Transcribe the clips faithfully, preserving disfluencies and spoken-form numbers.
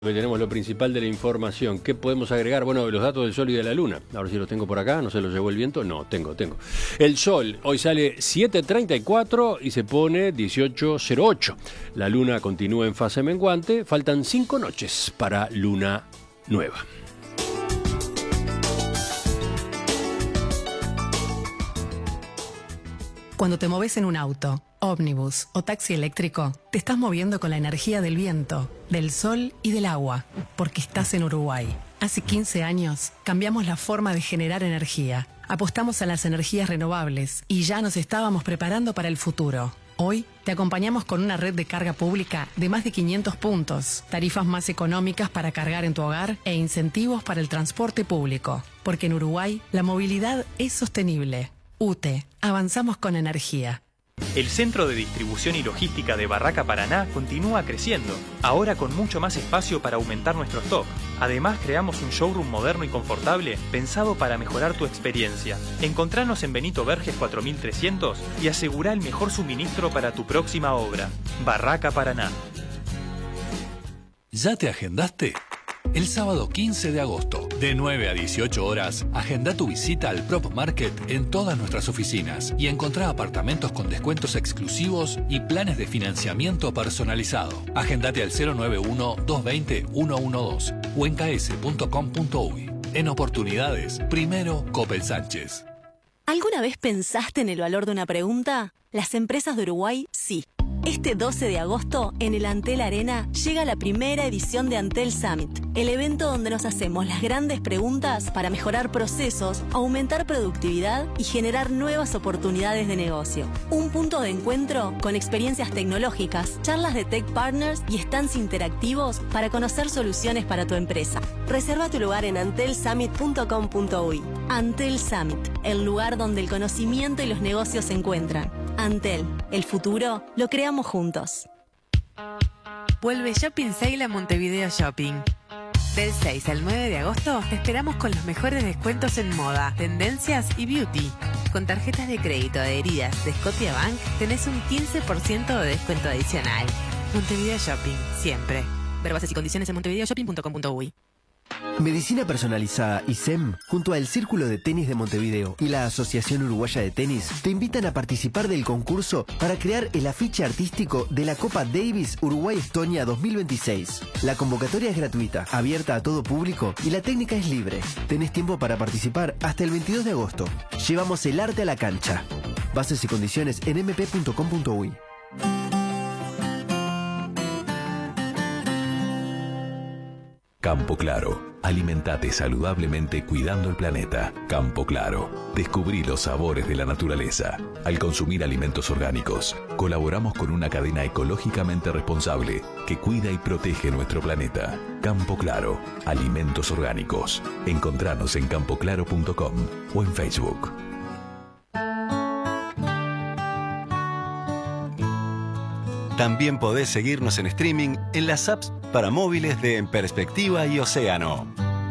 Que tenemos lo principal de la información. ¿Qué podemos agregar? Bueno, los datos del Sol y de la Luna. A ver si los tengo por acá. ¿No se los llevó el viento? No, tengo, tengo. El Sol hoy sale siete treinta y cuatro y se pone dieciocho cero ocho. La Luna continúa en fase menguante. Faltan cinco noches para Luna nueva. Cuando te moves en un auto, ómnibus o taxi eléctrico, te estás moviendo con la energía del viento, del sol y del agua, porque estás en Uruguay. Hace quince años cambiamos la forma de generar energía, apostamos a las energías renovables y ya nos estábamos preparando para el futuro. Hoy te acompañamos con una red de carga pública de más de quinientos puntos, tarifas más económicas para cargar en tu hogar e incentivos para el transporte público, porque en Uruguay la movilidad es sostenible. U T E, avanzamos con energía. El Centro de Distribución y Logística de Barraca Paraná continúa creciendo, ahora con mucho más espacio para aumentar nuestro stock. Además, creamos un showroom moderno y confortable pensado para mejorar tu experiencia. Encontranos en Benito Verges cuatro mil trescientos y asegura el mejor suministro para tu próxima obra. Barraca Paraná. ¿Ya te agendaste? El sábado quince de agosto, de nueve a dieciocho horas, agenda tu visita al Prop Market en todas nuestras oficinas y encontrá apartamentos con descuentos exclusivos y planes de financiamiento personalizado. Agendate al cero nueve uno, dos dos cero, uno uno dos o en k s punto com punto u y. En oportunidades, primero Coppel Sánchez. ¿Alguna vez pensaste en el valor de una pregunta? Las empresas de Uruguay, sí. Este doce de agosto, en el Antel Arena, llega la primera edición de Antel Summit, el evento donde nos hacemos las grandes preguntas para mejorar procesos, aumentar productividad y generar nuevas oportunidades de negocio. Un punto de encuentro con experiencias tecnológicas, charlas de tech partners y stands interactivos para conocer soluciones para tu empresa. Reserva tu lugar en antel summit punto com punto u y. Antel Summit, el lugar donde el conocimiento y los negocios se encuentran. Antel, el futuro lo creamos juntos. Vuelve Shopping Sale a Montevideo Shopping. Del seis al nueve de agosto te esperamos con los mejores descuentos en moda, tendencias y beauty. Con tarjetas de crédito adheridas de Scotiabank tenés un quince por ciento de descuento adicional. Montevideo Shopping, siempre. Ver bases y condiciones en montevideo shopping punto com punto u y. Medicina Personalizada I S E M, junto al Círculo de Tenis de Montevideo y la Asociación Uruguaya de Tenis, te invitan a participar del concurso para crear el afiche artístico de la Copa Davis Uruguay-Estonia dos mil veintiséis. La convocatoria es gratuita, abierta a todo público y la técnica es libre. Tenés tiempo para participar hasta el veintidós de agosto. Llevamos el arte a la cancha. Bases y condiciones en m p punto com punto u y. Campo Claro. Alimentate saludablemente cuidando el planeta. Campo Claro. Descubrí los sabores de la naturaleza. Al consumir alimentos orgánicos, colaboramos con una cadena ecológicamente responsable que cuida y protege nuestro planeta. Campo Claro. Alimentos orgánicos. Encontranos en campo claro punto com o en Facebook. También podés seguirnos en streaming en las apps para móviles de En Perspectiva y Océano.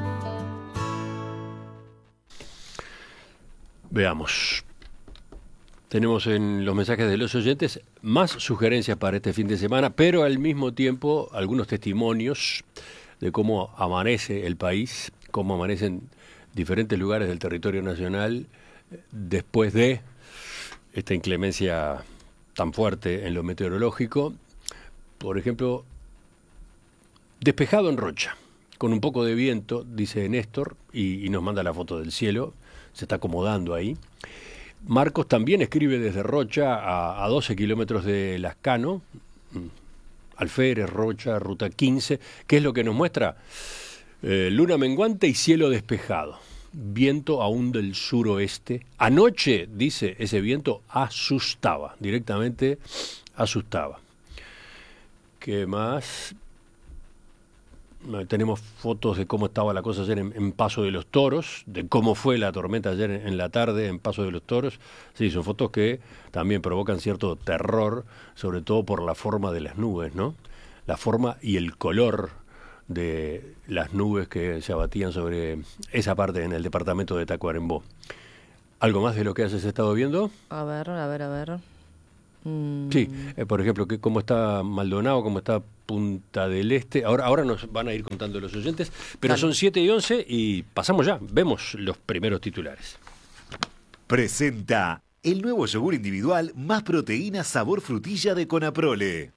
Veamos. Tenemos en los mensajes de los oyentes más sugerencias para este fin de semana, pero al mismo tiempo algunos testimonios de cómo amanece el país, cómo amanecen diferentes lugares del territorio nacional después de esta inclemencia tan fuerte en lo meteorológico. Por ejemplo, despejado en Rocha, con un poco de viento, dice Néstor, y, y nos manda la foto del cielo, se está acomodando ahí. Marcos también escribe desde Rocha a, a doce kilómetros de Lascano, Alférez, Rocha, Ruta quince. ¿Qué es lo que nos muestra? Eh, luna menguante y cielo despejado. Viento aún del suroeste. Anoche, dice, ese viento asustaba, directamente asustaba. ¿Qué más? Tenemos fotos de cómo estaba la cosa ayer en, en Paso de los Toros, de cómo fue la tormenta ayer en, en la tarde en Paso de los Toros. Sí, son fotos que también provocan cierto terror, sobre todo por la forma de las nubes, ¿no? La forma y el color de las nubes que se abatían sobre esa parte en el departamento de Tacuarembó. ¿Algo más de lo que has estado viendo? A ver, a ver, a ver. Mm. Sí, eh, por ejemplo, que cómo está Maldonado, cómo está Punta del Este. Ahora, ahora nos van a ir contando los oyentes, pero claro. Son siete y once y pasamos ya. Vemos los primeros titulares. Presenta el nuevo yogur individual más proteína sabor frutilla de Conaprole.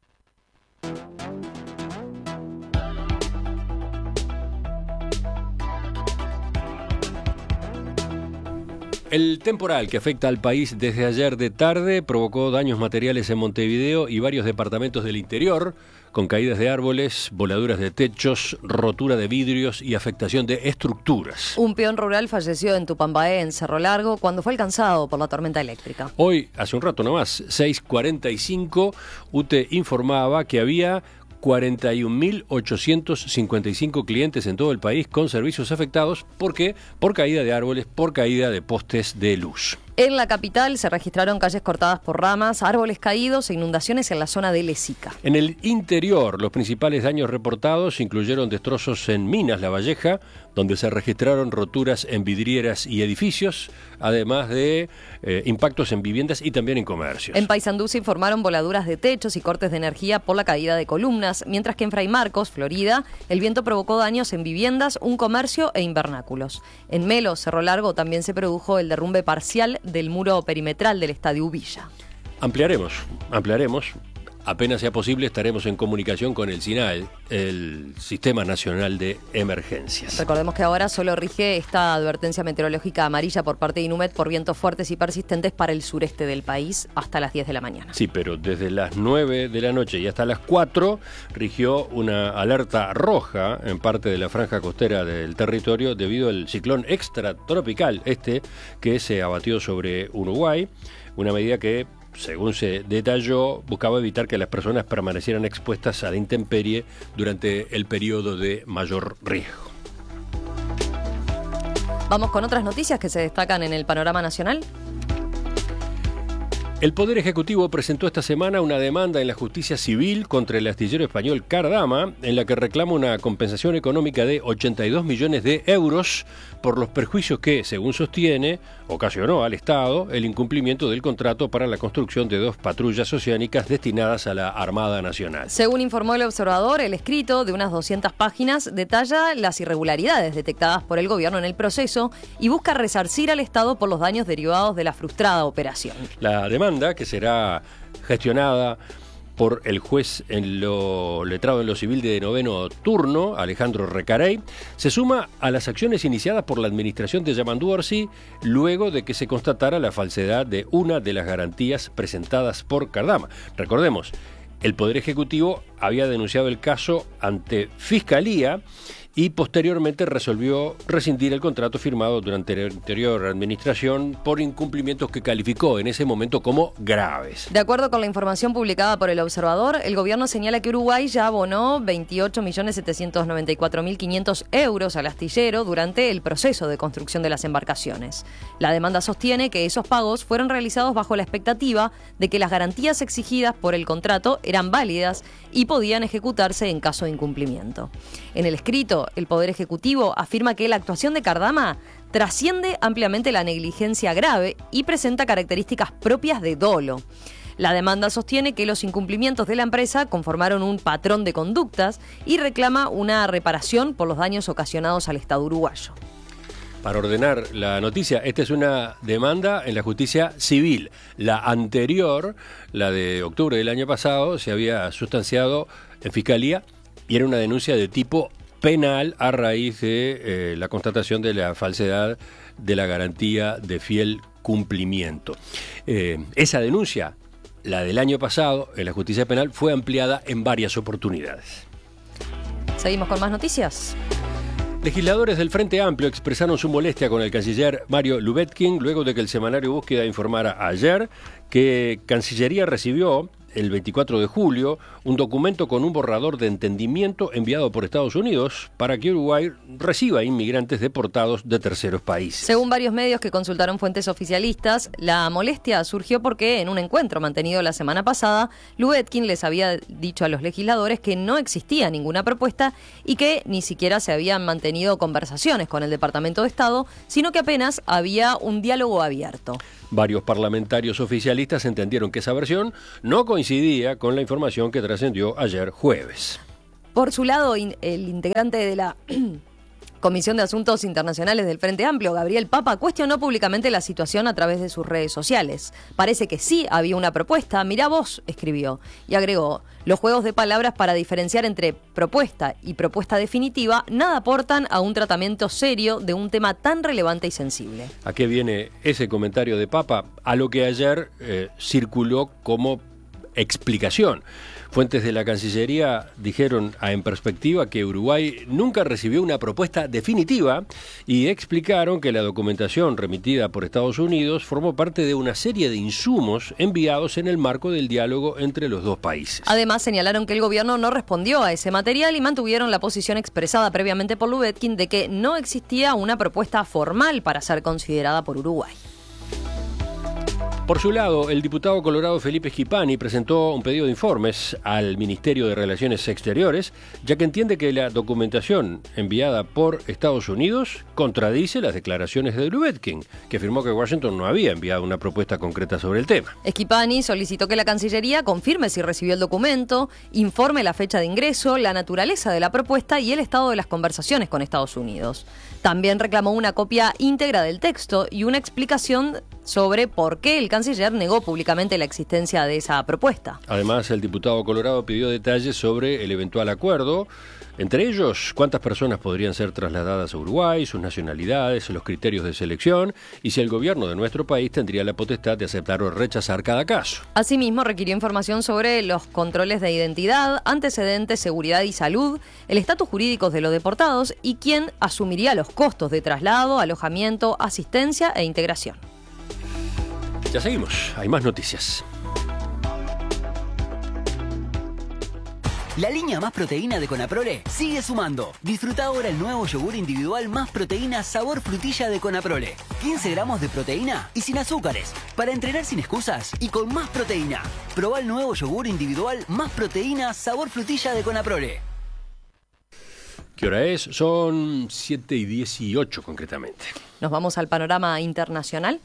El temporal que afecta al país desde ayer de tarde provocó daños materiales en Montevideo y varios departamentos del interior, con caídas de árboles, voladuras de techos, rotura de vidrios y afectación de estructuras. Un peón rural falleció en Tupambaé, en Cerro Largo, cuando fue alcanzado por la tormenta eléctrica. Hoy, hace un rato nomás, seis cuarenta y cinco, U T E informaba que había cuarenta y un mil ochocientos cincuenta y cinco clientes en todo el país con servicios afectados. ¿Por qué? Por caída de árboles, por caída de postes de luz. En la capital se registraron calles cortadas por ramas, árboles caídos e inundaciones en la zona de Lesica. En el interior, los principales daños reportados incluyeron destrozos en Minas La Valleja, donde se registraron roturas en vidrieras y edificios, además de eh, impactos en viviendas y también en comercios. En Paysandú se informaron voladuras de techos y cortes de energía por la caída de columnas, mientras que en Fray Marcos, Florida, el viento provocó daños en viviendas, un comercio e invernáculos. En Melo, Cerro Largo, también se produjo el derrumbe parcial del muro perimetral del Estadio Villa. Ampliaremos, ampliaremos. Apenas sea posible estaremos en comunicación con el SINAE, el Sistema Nacional de Emergencias. Recordemos que ahora solo rige esta advertencia meteorológica amarilla por parte de INUMED por vientos fuertes y persistentes para el sureste del país hasta las diez de la mañana. Sí, pero desde las nueve de la noche y hasta las cuatro rigió una alerta roja en parte de la franja costera del territorio debido al ciclón extratropical este que se abatió sobre Uruguay, una medida que, según se detalló, buscaba evitar que las personas permanecieran expuestas a la intemperie durante el periodo de mayor riesgo. Vamos con otras noticias que se destacan en el panorama nacional. El Poder Ejecutivo presentó esta semana una demanda en la justicia civil contra el astillero español Cardama, en la que reclama una compensación económica de ochenta y dos millones de euros por los perjuicios que, según sostiene, ocasionó al Estado el incumplimiento del contrato para la construcción de dos patrullas oceánicas destinadas a la Armada Nacional. Según informó el observador, el escrito de unas doscientas páginas detalla las irregularidades detectadas por el gobierno en el proceso y busca resarcir al Estado por los daños derivados de la frustrada operación. La demanda, que será gestionada por el juez en lo letrado en lo civil de noveno turno, Alejandro Recarey, se suma a las acciones iniciadas por la administración de Yamandú Orsi luego de que se constatara la falsedad de una de las garantías presentadas por Cardama. Recordemos, el Poder Ejecutivo había denunciado el caso ante Fiscalía y posteriormente resolvió rescindir el contrato firmado durante la anterior administración por incumplimientos que calificó en ese momento como graves. De acuerdo con la información publicada por el observador, el gobierno señala que Uruguay ya abonó veintiocho millones setecientos noventa y cuatro mil quinientos euros al astillero durante el proceso de construcción de las embarcaciones. La demanda sostiene que esos pagos fueron realizados bajo la expectativa de que las garantías exigidas por el contrato eran válidas y podían ejecutarse en caso de incumplimiento. En el escrito, el Poder Ejecutivo afirma que la actuación de Cardama trasciende ampliamente la negligencia grave y presenta características propias de dolo. La demanda sostiene que los incumplimientos de la empresa conformaron un patrón de conductas y reclama una reparación por los daños ocasionados al Estado uruguayo. Para ordenar la noticia, esta es una demanda en la justicia civil. La anterior, la de octubre del año pasado, se había sustanciado en Fiscalía y era una denuncia de tipo penal a raíz de eh, la constatación de la falsedad de la garantía de fiel cumplimiento. Eh, esa denuncia, la del año pasado, en la justicia penal, fue ampliada en varias oportunidades. Seguimos con más noticias. Legisladores del Frente Amplio expresaron su molestia con el canciller Mario Lubetkin luego de que el semanario Búsqueda informara ayer que Cancillería recibió el veinticuatro de julio un documento con un borrador de entendimiento enviado por Estados Unidos para que Uruguay reciba inmigrantes deportados de terceros países. Según varios medios que consultaron fuentes oficialistas, la molestia surgió porque en un encuentro mantenido la semana pasada, Lubetkin les había dicho a los legisladores que no existía ninguna propuesta y que ni siquiera se habían mantenido conversaciones con el Departamento de Estado, sino que apenas había un diálogo abierto. Varios parlamentarios oficialistas entendieron que esa versión no coincidía con la información que trascendió ayer jueves. Por su lado, in- el integrante de la Comisión de Asuntos Internacionales del Frente Amplio, Gabriel Papa, cuestionó públicamente la situación a través de sus redes sociales. Parece que sí había una propuesta, mirá vos, escribió, y agregó, los juegos de palabras para diferenciar entre propuesta y propuesta definitiva nada aportan a un tratamiento serio de un tema tan relevante y sensible. ¿A qué viene ese comentario de Papa? A lo que ayer eh, circuló como explicación. Fuentes de la Cancillería dijeron a En Perspectiva que Uruguay nunca recibió una propuesta definitiva y explicaron que la documentación remitida por Estados Unidos formó parte de una serie de insumos enviados en el marco del diálogo entre los dos países. Además, señalaron que el gobierno no respondió a ese material y mantuvieron la posición expresada previamente por Lubetkin de que no existía una propuesta formal para ser considerada por Uruguay. Por su lado, el diputado colorado Felipe Schipani presentó un pedido de informes al Ministerio de Relaciones Exteriores, ya que entiende que la documentación enviada por Estados Unidos contradice las declaraciones de Lubetkin, que afirmó que Washington no había enviado una propuesta concreta sobre el tema. Schipani solicitó que la Cancillería confirme si recibió el documento, informe la fecha de ingreso, la naturaleza de la propuesta y el estado de las conversaciones con Estados Unidos. También reclamó una copia íntegra del texto y una explicación sobre por qué el canciller negó públicamente la existencia de esa propuesta. Además, el diputado colorado pidió detalles sobre el eventual acuerdo, entre ellos cuántas personas podrían ser trasladadas a Uruguay, sus nacionalidades, los criterios de selección y si el gobierno de nuestro país tendría la potestad de aceptar o rechazar cada caso. Asimismo, requirió información sobre los controles de identidad, antecedentes, seguridad y salud, el estatus jurídico de los deportados y quién asumiría los costos de traslado, alojamiento, asistencia e integración. Ya seguimos, hay más noticias. La línea Más Proteína de Conaprole sigue sumando. Disfruta ahora el nuevo yogur individual Más Proteína sabor frutilla de Conaprole. quince gramos de proteína y sin azúcares. Para entrenar sin excusas y con más proteína. Probá el nuevo yogur individual Más Proteína sabor frutilla de Conaprole. ¿Qué hora es? Son siete y dieciocho concretamente. Nos vamos al panorama internacional.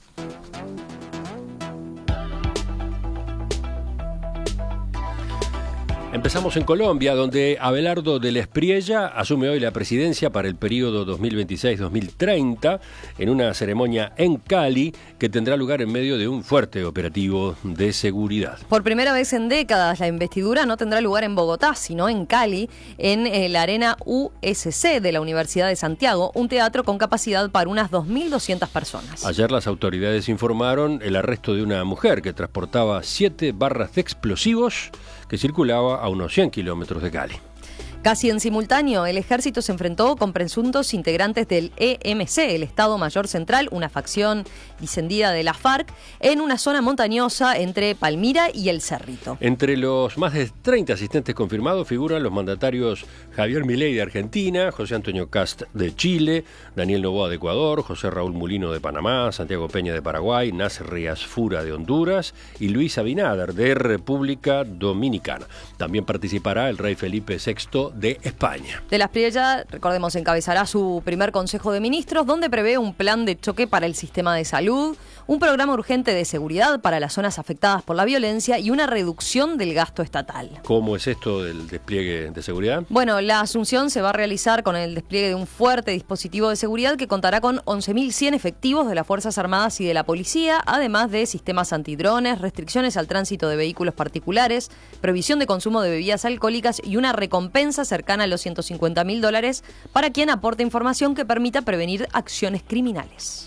Empezamos en Colombia, donde Abelardo del Espriella asume hoy la presidencia para el periodo dos mil veintiséis a dos mil treinta en una ceremonia en Cali que tendrá lugar en medio de un fuerte operativo de seguridad. Por primera vez en décadas, la investidura no tendrá lugar en Bogotá, sino en Cali, en eh, la Arena U S C de la Universidad de Santiago, un teatro con capacidad para unas dos mil doscientas personas. Ayer las autoridades informaron el arresto de una mujer que transportaba siete barras de explosivos que circulaba a unos cien kilómetros de Cali. Casi en simultáneo, el ejército se enfrentó con presuntos integrantes del E M C, el Estado Mayor Central, una facción discendida de la FARC, en una zona montañosa entre Palmira y El Cerrito. Entre los más de treinta asistentes confirmados figuran los mandatarios Javier Milei de Argentina, José Antonio Kast de Chile, Daniel Noboa de Ecuador, José Raúl Mulino de Panamá, Santiago Peña de Paraguay, Nasser Rías Fura de Honduras y Luis Abinader de República Dominicana. También participará el rey Felipe sexto de España. De la Espriella, recordemos, encabezará su primer Consejo de Ministros, donde prevé un plan de choque para el sistema de salud, un programa urgente de seguridad para las zonas afectadas por la violencia y una reducción del gasto estatal. ¿Cómo es esto del despliegue de seguridad? Bueno, la asunción se va a realizar con el despliegue de un fuerte dispositivo de seguridad que contará con once mil cien efectivos de las Fuerzas Armadas y de la Policía, además de sistemas antidrones, restricciones al tránsito de vehículos particulares, prohibición de consumo de bebidas alcohólicas y una recompensa cercana a los ciento cincuenta mil dólares para quien aporte información que permita prevenir acciones criminales.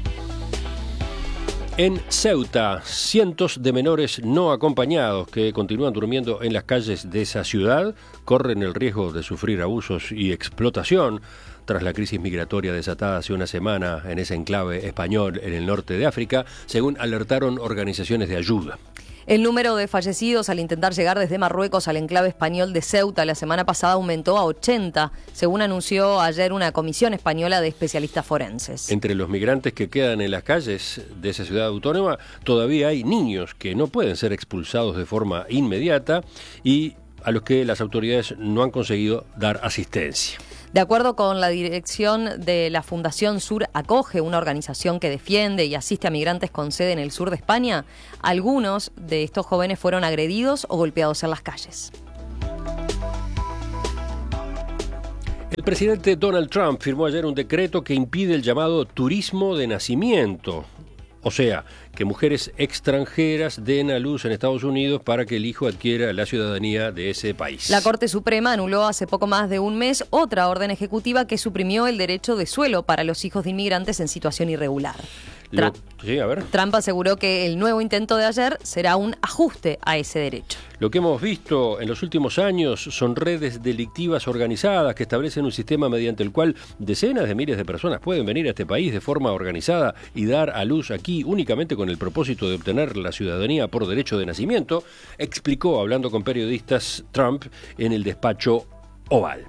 En Ceuta, cientos de menores no acompañados que continúan durmiendo en las calles de esa ciudad corren el riesgo de sufrir abusos y explotación tras la crisis migratoria desatada hace una semana en ese enclave español en el norte de África, según alertaron organizaciones de ayuda. El número de fallecidos al intentar llegar desde Marruecos al enclave español de Ceuta la semana pasada aumentó a ochenta, según anunció ayer una comisión española de especialistas forenses. Entre los migrantes que quedan en las calles de esa ciudad autónoma, todavía hay niños que no pueden ser expulsados de forma inmediata y a los que las autoridades no han conseguido dar asistencia. De acuerdo con la dirección de la Fundación Sur Acoge, una organización que defiende y asiste a migrantes con sede en el sur de España, algunos de estos jóvenes fueron agredidos o golpeados en las calles. El presidente Donald Trump firmó ayer un decreto que impide el llamado turismo de nacimiento. O sea, que mujeres extranjeras den a luz en Estados Unidos para que el hijo adquiera la ciudadanía de ese país. La Corte Suprema anuló hace poco más de un mes otra orden ejecutiva que suprimió el derecho de suelo para los hijos de inmigrantes en situación irregular. Lo, sí, a ver. Trump aseguró que el nuevo intento de ayer será un ajuste a ese derecho. Lo que hemos visto en los últimos años son redes delictivas organizadas que establecen un sistema mediante el cual decenas de miles de personas pueden venir a este país de forma organizada y dar a luz aquí únicamente con el propósito de obtener la ciudadanía por derecho de nacimiento, explicó hablando con periodistas Trump en el despacho Oval.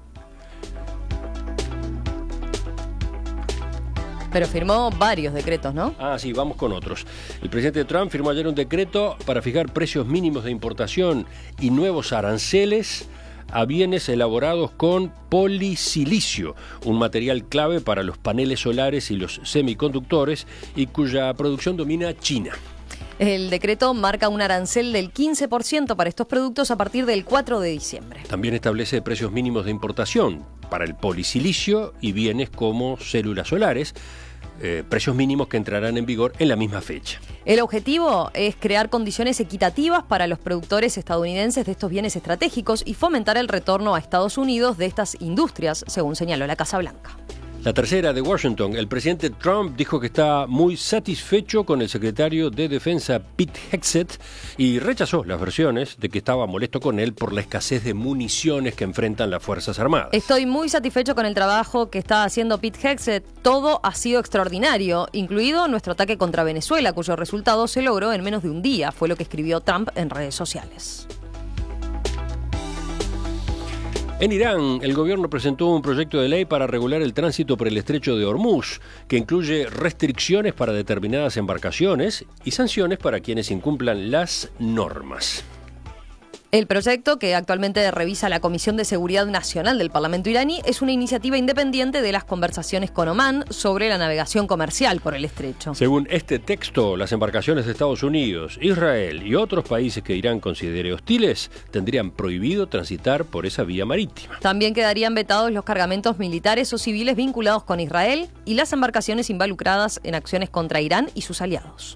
Pero firmó varios decretos, ¿no? Ah, sí, vamos con otros. El presidente Trump firmó ayer un decreto para fijar precios mínimos de importación y nuevos aranceles a bienes elaborados con polisilicio, un material clave para los paneles solares y los semiconductores y cuya producción domina China. El decreto marca un arancel del quince por ciento para estos productos a partir del cuatro de diciembre. También establece precios mínimos de importación para el polisilicio y bienes como células solares, eh, precios mínimos que entrarán en vigor en la misma fecha. El objetivo es crear condiciones equitativas para los productores estadounidenses de estos bienes estratégicos y fomentar el retorno a Estados Unidos de estas industrias, según señaló la Casa Blanca. La tercera de Washington. El presidente Trump dijo que está muy satisfecho con el secretario de Defensa Pete Hegseth y rechazó las versiones de que estaba molesto con él por la escasez de municiones que enfrentan las Fuerzas Armadas. Estoy muy satisfecho con el trabajo que está haciendo Pete Hegseth. Todo ha sido extraordinario, incluido nuestro ataque contra Venezuela, cuyo resultado se logró en menos de un día, fue lo que escribió Trump en redes sociales. En Irán, el gobierno presentó un proyecto de ley para regular el tránsito por el estrecho de Hormuz, que incluye restricciones para determinadas embarcaciones y sanciones para quienes incumplan las normas. El proyecto, que actualmente revisa la Comisión de Seguridad Nacional del Parlamento iraní, es una iniciativa independiente de las conversaciones con Omán sobre la navegación comercial por el estrecho. Según este texto, las embarcaciones de Estados Unidos, Israel y otros países que Irán considere hostiles tendrían prohibido transitar por esa vía marítima. También quedarían vetados los cargamentos militares o civiles vinculados con Israel y las embarcaciones involucradas en acciones contra Irán y sus aliados.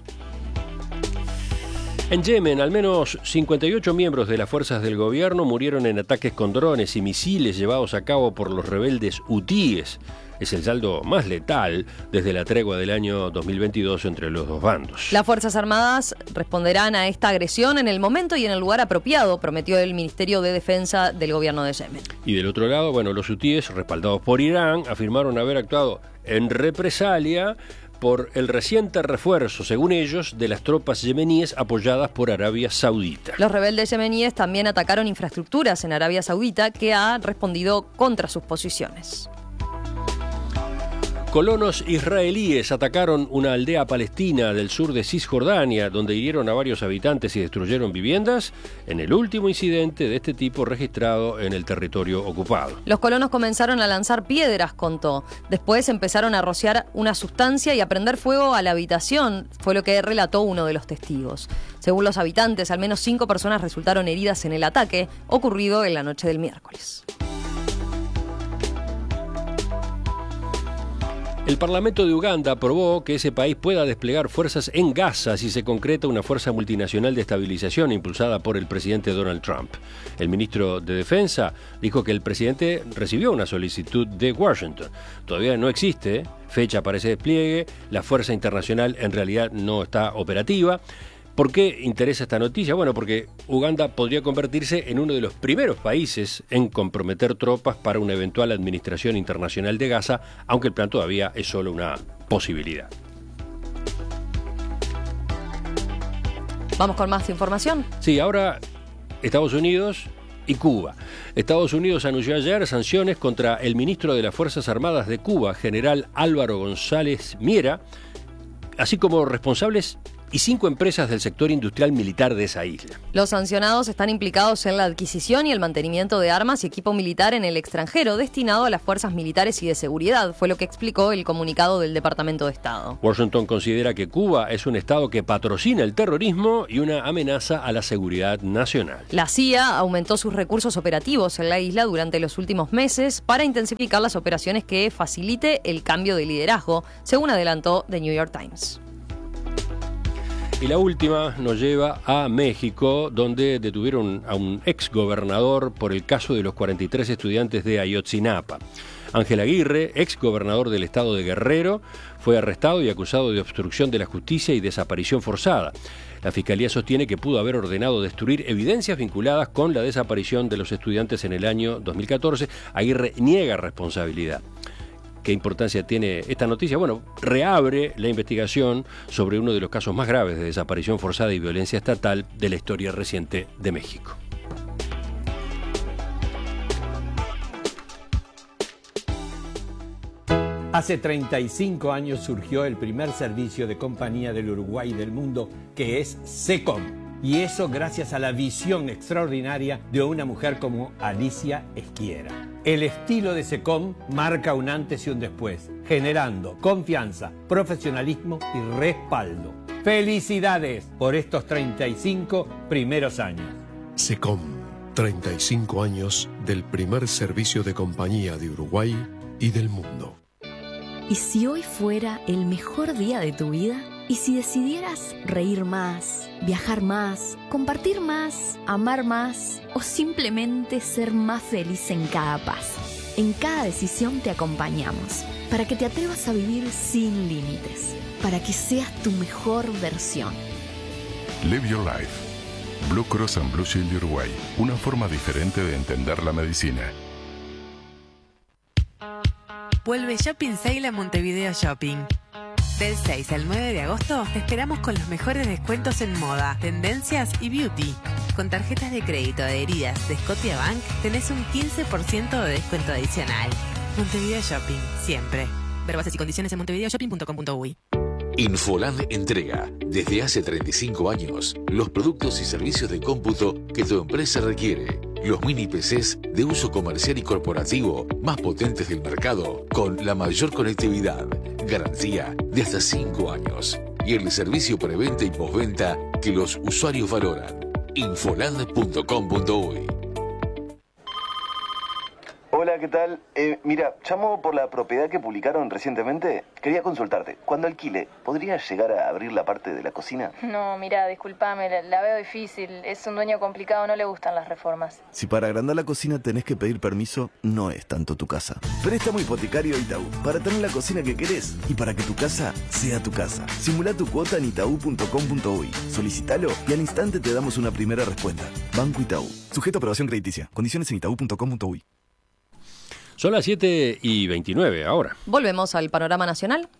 En Yemen, al menos cincuenta y ocho miembros de las fuerzas del gobierno murieron en ataques con drones y misiles llevados a cabo por los rebeldes hutíes. Es el saldo más letal desde la tregua del año dos mil veintidós entre los dos bandos. Las Fuerzas Armadas responderán a esta agresión en el momento y en el lugar apropiado, prometió el Ministerio de Defensa del gobierno de Yemen. Y del otro lado, bueno, los hutíes, respaldados por Irán, afirmaron haber actuado en represalia por el reciente refuerzo, según ellos, de las tropas yemeníes apoyadas por Arabia Saudita. Los rebeldes yemeníes también atacaron infraestructuras en Arabia Saudita, que ha respondido contra sus posiciones. Colonos israelíes atacaron una aldea palestina del sur de Cisjordania, donde hirieron a varios habitantes y destruyeron viviendas, en el último incidente de este tipo registrado en el territorio ocupado. Los colonos comenzaron a lanzar piedras, contó. Después empezaron a rociar una sustancia y a prender fuego a la habitación, fue lo que relató uno de los testigos. Según los habitantes, al menos cinco personas resultaron heridas en el ataque, ocurrido en la noche del miércoles. El Parlamento de Uganda aprobó que ese país pueda desplegar fuerzas en Gaza si se concreta una fuerza multinacional de estabilización impulsada por el presidente Donald Trump. El ministro de Defensa dijo que el presidente recibió una solicitud de Washington. Todavía no existe fecha para ese despliegue, la fuerza internacional en realidad no está operativa. ¿Por qué interesa esta noticia? Bueno, porque Uganda podría convertirse en uno de los primeros países en comprometer tropas para una eventual administración internacional de Gaza, aunque el plan todavía es solo una posibilidad. Vamos con más información. Sí, ahora Estados Unidos y Cuba. Estados Unidos anunció ayer sanciones contra el ministro de las Fuerzas Armadas de Cuba, general Álvaro González Miera, así como responsables y cinco empresas del sector industrial militar de esa isla. Los sancionados están implicados en la adquisición y el mantenimiento de armas y equipo militar en el extranjero destinado a las fuerzas militares y de seguridad, fue lo que explicó el comunicado del Departamento de Estado. Washington considera que Cuba es un estado que patrocina el terrorismo y una amenaza a la seguridad nacional. La C I A aumentó sus recursos operativos en la isla durante los últimos meses para intensificar las operaciones que facilite el cambio de liderazgo, según adelantó The New York Times. Y la última nos lleva a México, donde detuvieron a un exgobernador por el caso de los cuarenta y tres estudiantes de Ayotzinapa. Ángel Aguirre, exgobernador del estado de Guerrero, fue arrestado y acusado de obstrucción de la justicia y desaparición forzada. La Fiscalía sostiene que pudo haber ordenado destruir evidencias vinculadas con la desaparición de los estudiantes en el año dos mil catorce. Aguirre niega responsabilidad. ¿Qué importancia tiene esta noticia? Bueno, reabre la investigación sobre uno de los casos más graves de desaparición forzada y violencia estatal de la historia reciente de México. Hace treinta y cinco años surgió el primer servicio de compañía del Uruguay y del mundo, que es SECOM. Y eso gracias a la visión extraordinaria de una mujer como Alicia Esquiera. El estilo de SECOM marca un antes y un después, generando confianza, profesionalismo y respaldo. ¡Felicidades por estos treinta y cinco primeros años! SECOM, treinta y cinco años del primer servicio de compañía de Uruguay y del mundo. ¿Y si hoy fuera el mejor día de tu vida? ¿Y si decidieras reír más, viajar más, compartir más, amar más o simplemente ser más feliz en cada paso? En cada decisión te acompañamos para que te atrevas a vivir sin límites, para que seas tu mejor versión. Live Your Life. Blue Cross and Blue Shield de Uruguay. Una forma diferente de entender la medicina. Vuelve Shopping Sale a Montevideo Shopping. Del seis al nueve de agosto te esperamos con los mejores descuentos en moda, tendencias y beauty. Con tarjetas de crédito adheridas de Scotiabank tenés un quince por ciento de descuento adicional. Montevideo Shopping, siempre. Ver bases y condiciones en montevideo shopping punto com punto uy. Infoland entrega, desde hace treinta y cinco años, los productos y servicios de cómputo que tu empresa requiere. Los mini P Cs de uso comercial y corporativo más potentes del mercado, con la mayor conectividad, garantía de hasta cinco años y el servicio preventa y postventa que los usuarios valoran. Infoland punto com punto uy. Hola, ¿qué tal? Eh, mira, llamo por la propiedad que publicaron recientemente. Quería consultarte. Cuando alquile, ¿podría llegar a abrir la parte de la cocina? No, mira, discúlpame, la, la veo difícil. Es un dueño complicado, no le gustan las reformas. Si para agrandar la cocina tenés que pedir permiso, no es tanto tu casa. Préstamo hipotecario Itaú, para tener la cocina que querés y para que tu casa sea tu casa. Simulá tu cuota en itaú punto com punto uy. Solicítalo y al instante te damos una primera respuesta. Banco Itaú. Sujeto a aprobación crediticia. Condiciones en itaú punto com punto uy. Son las siete y veintinueve ahora. Volvemos al panorama nacional.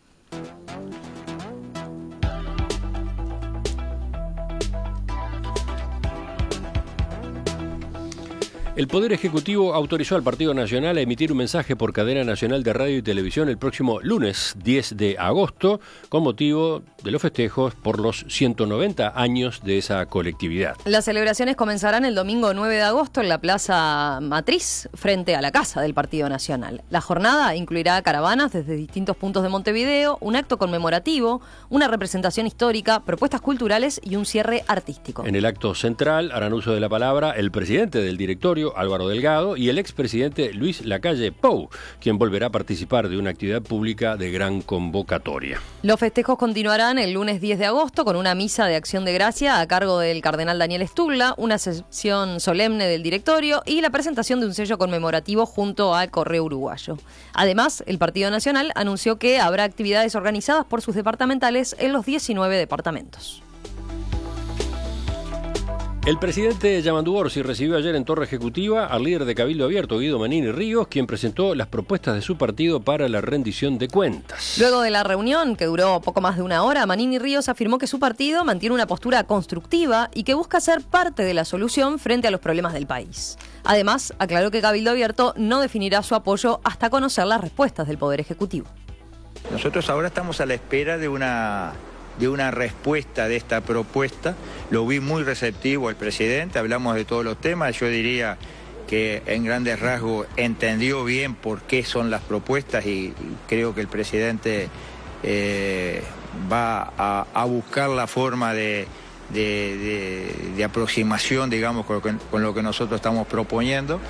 El Poder Ejecutivo autorizó al Partido Nacional a emitir un mensaje por cadena nacional de radio y televisión el próximo lunes diez de agosto con motivo de los festejos por los ciento noventa años de esa colectividad. Las celebraciones comenzarán el domingo nueve de agosto en la Plaza Matriz, frente a la Casa del Partido Nacional. La jornada incluirá caravanas desde distintos puntos de Montevideo, un acto conmemorativo, una representación histórica, propuestas culturales y un cierre artístico. En el acto central harán uso de la palabra el presidente del directorio, Álvaro Delgado, y el expresidente Luis Lacalle Pou, quien volverá a participar de una actividad pública de gran convocatoria. Los festejos continuarán el lunes diez de agosto con una misa de acción de gracia a cargo del cardenal Daniel Stugla, una sesión solemne del directorio y la presentación de un sello conmemorativo junto al Correo Uruguayo. Además, el Partido Nacional anunció que habrá actividades organizadas por sus departamentales en los diecinueve departamentos. El presidente Yamandu Orsi recibió ayer en Torre Ejecutiva al líder de Cabildo Abierto, Guido Manini Ríos, quien presentó las propuestas de su partido para la rendición de cuentas. Luego de la reunión, que duró poco más de una hora, Manini Ríos afirmó que su partido mantiene una postura constructiva y que busca ser parte de la solución frente a los problemas del país. Además, aclaró que Cabildo Abierto no definirá su apoyo hasta conocer las respuestas del Poder Ejecutivo. Nosotros ahora estamos a la espera de una... de una respuesta de esta propuesta. Lo vi muy receptivo el presidente, hablamos de todos los temas, yo diría que en grandes rasgos entendió bien por qué son las propuestas y, y creo que el presidente eh, va a, a buscar la forma de, de, de, de aproximación, digamos, con lo, que, con lo que nosotros estamos proponiendo.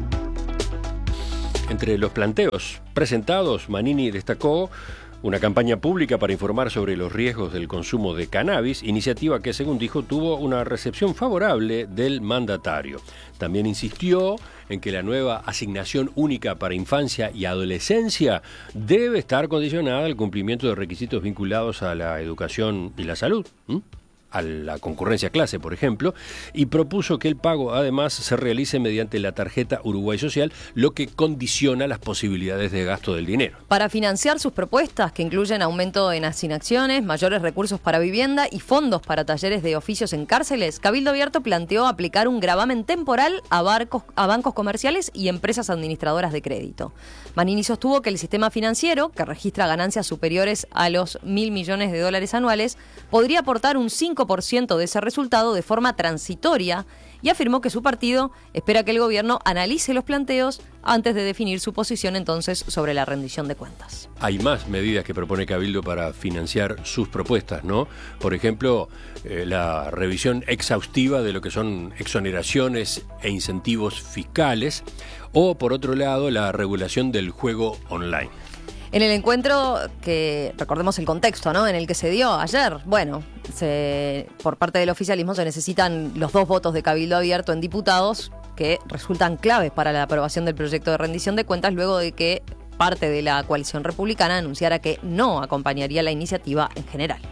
Entre los planteos presentados, Manini destacó una campaña pública para informar sobre los riesgos del consumo de cannabis, iniciativa que, según dijo, tuvo una recepción favorable del mandatario. También insistió en que la nueva asignación única para infancia y adolescencia debe estar condicionada al cumplimiento de requisitos vinculados a la educación y la salud, ¿Mm? a la concurrencia a clase, por ejemplo, y propuso que el pago además se realice mediante la tarjeta Uruguay Social, lo que condiciona las posibilidades de gasto del dinero. Para financiar sus propuestas, que incluyen aumento en asignaciones, mayores recursos para vivienda y fondos para talleres de oficios en cárceles, Cabildo Abierto planteó aplicar un gravamen temporal a, barcos, a bancos comerciales y empresas administradoras de crédito. Manini sostuvo que el sistema financiero, que registra ganancias superiores a los mil millones de dólares anuales, podría aportar un cinco por ciento de ese resultado de forma transitoria y afirmó que su partido espera que el gobierno analice los planteos antes de definir su posición entonces sobre la rendición de cuentas. Hay más medidas que propone Cabildo para financiar sus propuestas, ¿no? Por ejemplo, eh, la revisión exhaustiva de lo que son exoneraciones e incentivos fiscales o, por otro lado, la regulación del juego online. En el encuentro, que recordemos el contexto, ¿no?, en el que se dio ayer, bueno, se, por parte del oficialismo se necesitan los dos votos de Cabildo Abierto en diputados que resultan claves para la aprobación del proyecto de rendición de cuentas luego de que parte de la coalición republicana anunciara que no acompañaría la iniciativa en general.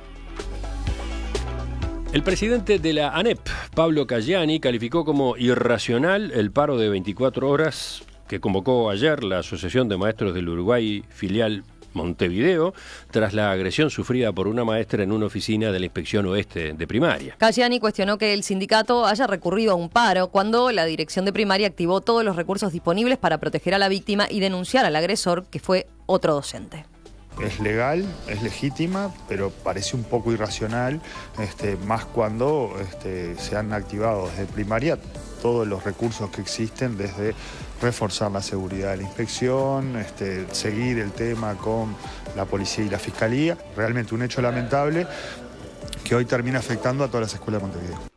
El presidente de la ANEP, Pablo Caggiani, calificó como irracional el paro de veinticuatro horas que convocó ayer la Asociación de Maestros del Uruguay, filial Montevideo, tras la agresión sufrida por una maestra en una oficina de la Inspección Oeste de Primaria. Caggiani cuestionó que el sindicato haya recurrido a un paro cuando la dirección de primaria activó todos los recursos disponibles para proteger a la víctima y denunciar al agresor, que fue otro docente. Es legal, es legítima, pero parece un poco irracional, este, más cuando este, se han activado desde primaria todos los recursos que existen, desde reforzar la seguridad de la inspección, este, seguir el tema con la policía y la fiscalía. Realmente un hecho lamentable que hoy termina afectando a todas las escuelas de Montevideo.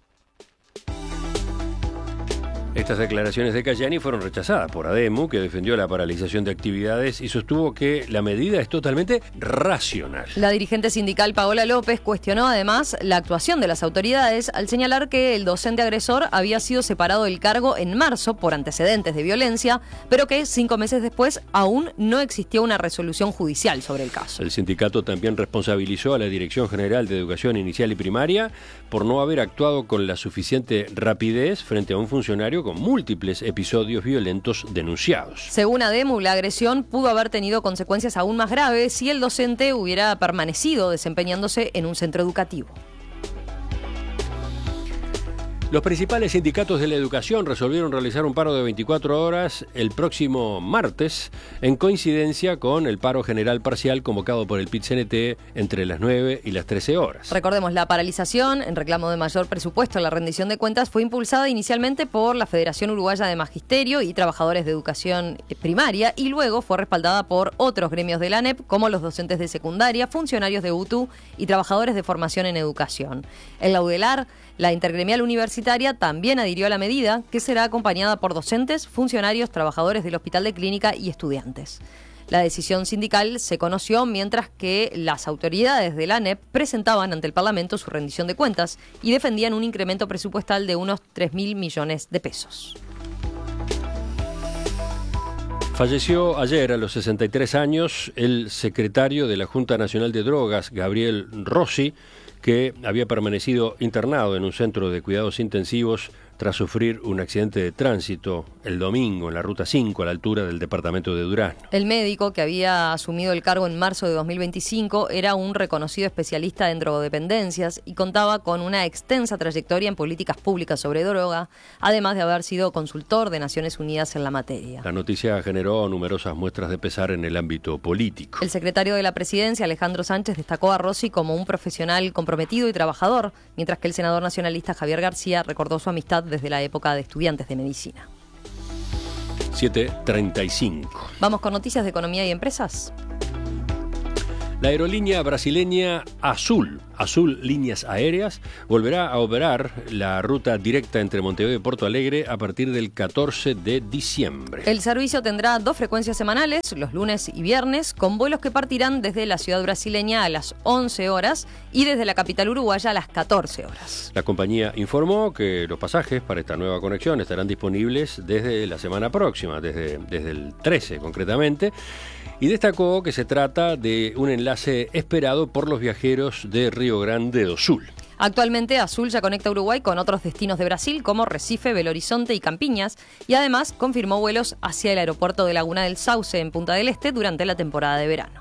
Estas declaraciones de Caggiani fueron rechazadas por ADEMU, que defendió la paralización de actividades y sostuvo que la medida es totalmente racional. La dirigente sindical Paola López cuestionó además la actuación de las autoridades al señalar que el docente agresor había sido separado del cargo en marzo por antecedentes de violencia, pero que cinco meses después aún no existía una resolución judicial sobre el caso. El sindicato también responsabilizó a la Dirección General de Educación Inicial y Primaria por no haber actuado con la suficiente rapidez frente a un funcionario con múltiples episodios violentos denunciados. Según ADEMU, la agresión pudo haber tenido consecuencias aún más graves si el docente hubiera permanecido desempeñándose en un centro educativo. Los principales sindicatos de la educación resolvieron realizar un paro de veinticuatro horas el próximo martes, en coincidencia con el paro general parcial convocado por el P I T C N T entre las nueve y las trece horas. Recordemos, la paralización en reclamo de mayor presupuesto en la rendición de cuentas fue impulsada inicialmente por la Federación Uruguaya de Magisterio y Trabajadores de Educación Primaria y luego fue respaldada por otros gremios de la ANEP como los docentes de secundaria, funcionarios de U T U y trabajadores de formación en educación. El Laudelar, la intergremial universitaria, también adhirió a la medida, que será acompañada por docentes, funcionarios, trabajadores del Hospital de Clínica y estudiantes. La decisión sindical se conoció mientras que las autoridades de la ANEP presentaban ante el Parlamento su rendición de cuentas y defendían un incremento presupuestal de unos tres mil millones de pesos. Falleció ayer a los sesenta y tres años el secretario de la Junta Nacional de Drogas, Gabriel Rossi, que había permanecido internado en un centro de cuidados intensivos tras sufrir un accidente de tránsito el domingo en la Ruta cinco a la altura del departamento de Durazno. El médico, que había asumido el cargo en marzo de dos mil veinticinco, era un reconocido especialista en drogodependencias y contaba con una extensa trayectoria en políticas públicas sobre droga, además de haber sido consultor de Naciones Unidas en la materia. La noticia generó numerosas muestras de pesar en el ámbito político. El secretario de la Presidencia, Alejandro Sánchez, destacó a Rossi como un profesional comprometido y trabajador, mientras que el senador nacionalista Javier García recordó su amistad desde la época de estudiantes de medicina. siete treinta y cinco. Vamos con noticias de economía y empresas. La aerolínea brasileña Azul, Azul Líneas Aéreas, volverá a operar la ruta directa entre Montevideo y Porto Alegre a partir del catorce de diciembre. El servicio tendrá dos frecuencias semanales, los lunes y viernes, con vuelos que partirán desde la ciudad brasileña a las once horas y desde la capital uruguaya a las catorce horas. La compañía informó que los pasajes para esta nueva conexión estarán disponibles desde la semana próxima, desde, desde el trece concretamente, y destacó que se trata de un enlace esperado por los viajeros de Río Grande do Sul. Actualmente Azul ya conecta Uruguay con otros destinos de Brasil como Recife, Belo Horizonte y Campiñas, y además confirmó vuelos hacia el aeropuerto de Laguna del Sauce en Punta del Este durante la temporada de verano.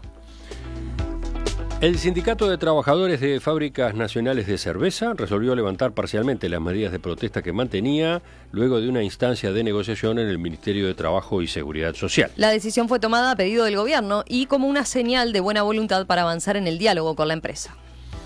El Sindicato de Trabajadores de Fábricas Nacionales de Cerveza resolvió levantar parcialmente las medidas de protesta que mantenía luego de una instancia de negociación en el Ministerio de Trabajo y Seguridad Social. La decisión fue tomada a pedido del gobierno y como una señal de buena voluntad para avanzar en el diálogo con la empresa.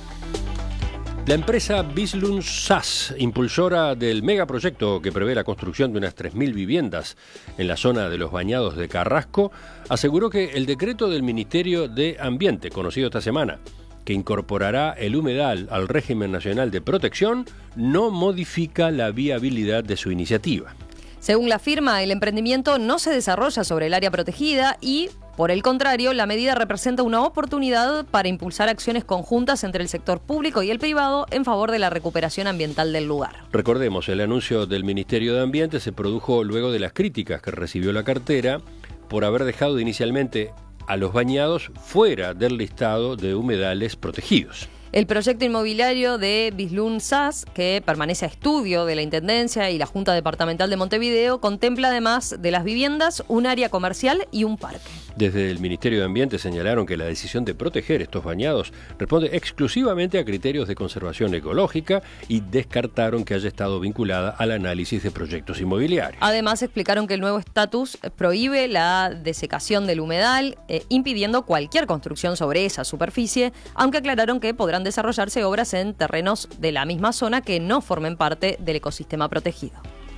La empresa Bislun S A S, impulsora del megaproyecto que prevé la construcción de unas tres mil viviendas en la zona de los Bañados de Carrasco, aseguró que el decreto del Ministerio de Ambiente, conocido esta semana, que incorporará el humedal al régimen nacional de protección, no modifica la viabilidad de su iniciativa. Según la firma, el emprendimiento no se desarrolla sobre el área protegida y, por el contrario, la medida representa una oportunidad para impulsar acciones conjuntas entre el sector público y el privado en favor de la recuperación ambiental del lugar. Recordemos, el anuncio del Ministerio de Ambiente se produjo luego de las críticas que recibió la cartera por haber dejado inicialmente a los bañados fuera del listado de humedales protegidos. El proyecto inmobiliario de Bislun S A S, que permanece a estudio de la Intendencia y la Junta Departamental de Montevideo, contempla además de las viviendas un área comercial y un parque. Desde el Ministerio de Ambiente señalaron que la decisión de proteger estos bañados responde exclusivamente a criterios de conservación ecológica y descartaron que haya estado vinculada al análisis de proyectos inmobiliarios. Además, explicaron que el nuevo estatus prohíbe la desecación del humedal, eh, impidiendo cualquier construcción sobre esa superficie, aunque aclararon que podrán desarrollarse obras en terrenos de la misma zona que no formen parte del ecosistema protegido.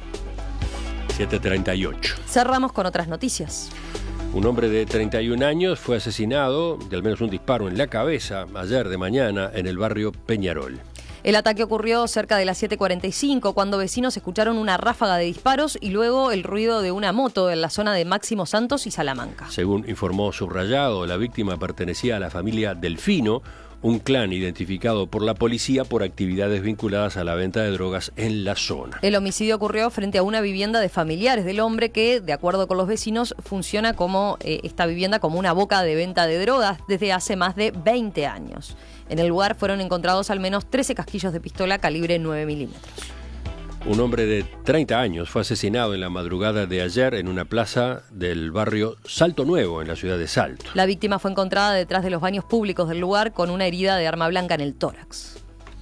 siete treinta y ocho. Cerramos con otras noticias. Un hombre de treinta y un años fue asesinado de al menos un disparo en la cabeza ayer de mañana en el barrio Peñarol. El ataque ocurrió cerca de las siete cuarenta y cinco, cuando vecinos escucharon una ráfaga de disparos y luego el ruido de una moto en la zona de Máximo Santos y Salamanca. Según informó Subrayado, la víctima pertenecía a la familia Delfino, un clan identificado por la policía por actividades vinculadas a la venta de drogas en la zona. El homicidio ocurrió frente a una vivienda de familiares del hombre que, de acuerdo con los vecinos, funciona como eh, esta vivienda como una boca de venta de drogas desde hace más de veinte años. En el lugar fueron encontrados al menos trece casquillos de pistola calibre nueve milímetros. Un hombre de treinta años fue asesinado en la madrugada de ayer en una plaza del barrio Salto Nuevo, en la ciudad de Salto. La víctima fue encontrada detrás de los baños públicos del lugar con una herida de arma blanca en el tórax.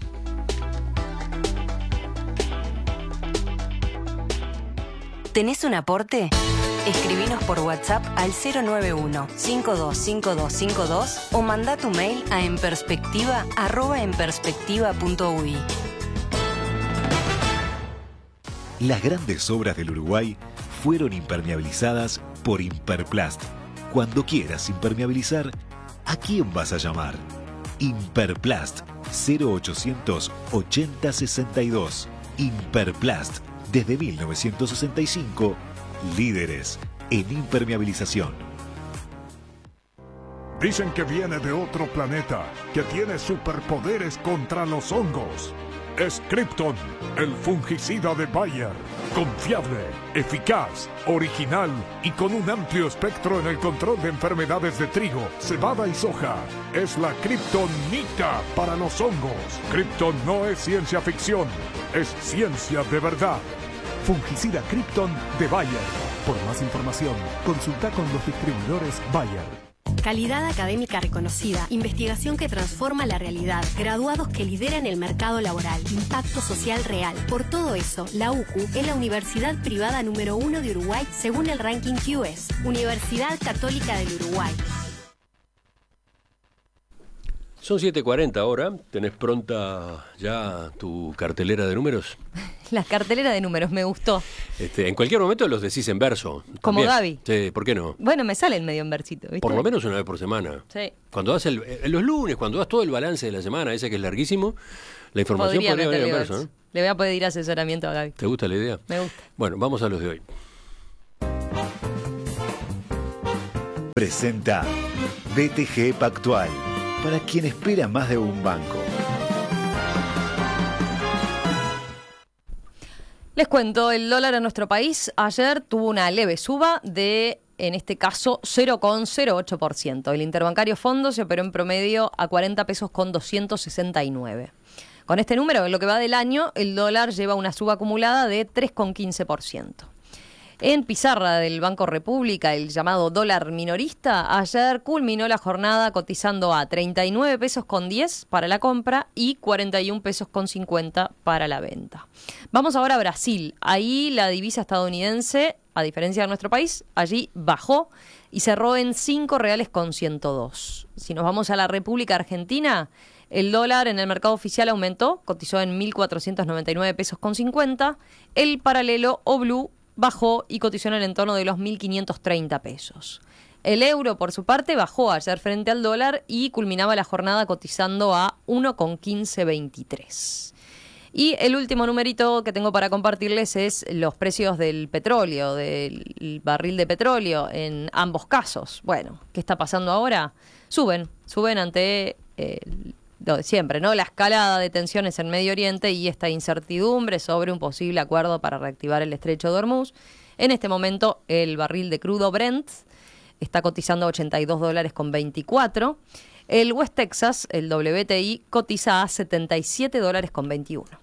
¿Tenés un aporte? Escribinos por WhatsApp al cero nueve uno, cinco dos cinco dos cinco dos o mandá tu mail a enperspectiva arroba enperspectiva punto u i. Las grandes obras del Uruguay fueron impermeabilizadas por Imperplast. Cuando quieras impermeabilizar, ¿a quién vas a llamar? Imperplast, cero ochocientos ochenta sesenta y dos. Imperplast, desde mil novecientos sesenta y cinco, líderes en impermeabilización. Dicen que viene de otro planeta, que tiene superpoderes contra los hongos. es Krypton, el fungicida de Bayer. Confiable, eficaz, original y con un amplio espectro en el control de enfermedades de trigo, cebada y soja. Es la Kryptonita para los hongos. Krypton no es ciencia ficción, es ciencia de verdad. Fungicida Krypton de Bayer. Por más información, consulta con los distribuidores Bayer. Calidad académica reconocida, investigación que transforma la realidad, graduados que lideran el mercado laboral, impacto social real. Por todo eso, la U C U es la universidad privada número uno de Uruguay según el ranking Q S, Universidad Católica del Uruguay. Son siete cuarenta ahora. ¿Tenés pronta ya tu cartelera de números? La cartelera de números, me gustó. Este, en cualquier momento los decís en verso. Como también. Gaby. Sí, ¿por qué no? Bueno, me sale en medio en versito, ¿viste? Por lo menos una vez por semana. Sí. Cuando das el, eh, los lunes, cuando das todo el balance de la semana, ese que es larguísimo, la información Podría podría venir en meterle verso, ¿no? Le voy a pedir asesoramiento a Gaby. ¿Te gusta la idea? Me gusta. Bueno, vamos a los de hoy. Presenta B T G Pactual, para quien espera más de un banco. Les cuento, el dólar en nuestro país ayer tuvo una leve suba de, en este caso, cero coma cero ocho por ciento. El interbancario fondo se operó en promedio a cuarenta pesos con doscientos sesenta y nueve. Con este número, en lo que va del año, el dólar lleva una suba acumulada de tres coma quince por ciento. En pizarra del Banco República, el llamado dólar minorista, ayer culminó la jornada cotizando a treinta y nueve pesos con diez para la compra y cuarenta y un pesos con cincuenta para la venta. Vamos ahora a Brasil. Ahí la divisa estadounidense, a diferencia de nuestro país, allí bajó y cerró en cinco reales con ciento dos. Si nos vamos a la República Argentina, el dólar en el mercado oficial aumentó, cotizó en mil cuatrocientos noventa y nueve pesos con cincuenta. El paralelo o blue bajó y cotizó en el entorno de los mil quinientos treinta pesos. El euro, por su parte, bajó ayer frente al dólar y culminaba la jornada cotizando a uno coma quince veintitrés. Y el último numerito que tengo para compartirles es los precios del petróleo, del barril de petróleo en ambos casos. Bueno, ¿qué está pasando ahora? Suben, suben ante eh, lo de siempre, ¿no? La escalada de tensiones en Medio Oriente y esta incertidumbre sobre un posible acuerdo para reactivar el estrecho de Hormuz. En este momento, el barril de crudo Brent está cotizando a ochenta y dos dólares con veinticuatro. El West Texas, el W T I, cotiza a setenta y siete dólares con veintiuno.